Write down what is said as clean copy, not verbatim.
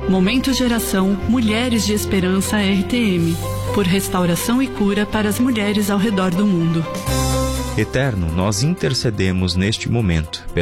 Momento de oração Mulheres de Esperança RTM, por restauração e cura para as mulheres ao redor do mundo. Eterno, nós intercedemos neste momento